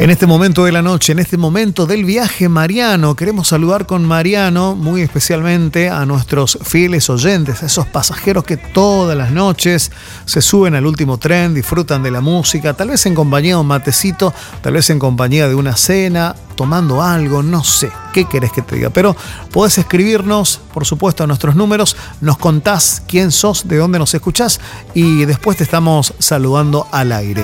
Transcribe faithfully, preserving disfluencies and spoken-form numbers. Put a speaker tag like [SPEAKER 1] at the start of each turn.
[SPEAKER 1] En este momento de la noche, en este momento del viaje mariano, queremos saludar con Mariano muy especialmente a nuestros fieles oyentes, a esos pasajeros que todas las noches se suben al último tren, disfrutan de la música, tal vez en compañía de un matecito, tal vez en compañía de una cena, tomando algo, no sé, ¿qué querés que te diga? Pero podés escribirnos, por supuesto, a nuestros números, nos contás quién sos, de dónde nos escuchás y después te estamos saludando al aire.